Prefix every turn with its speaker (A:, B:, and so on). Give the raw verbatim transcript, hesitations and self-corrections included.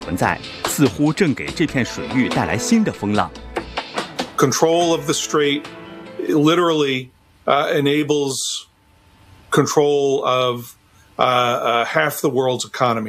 A: 存在，似乎正给这片水域带来新的风浪。
B: Control of the strait literally uh, enables control of uh, uh, half the world's economy.